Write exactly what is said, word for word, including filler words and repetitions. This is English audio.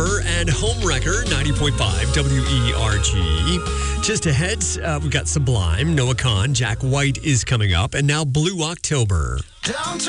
September and Homewrecker, ninety point five W E R G. Just ahead, uh, we've got Sublime, Noah Kahan, Jack White is coming up, and now Blue October. Down to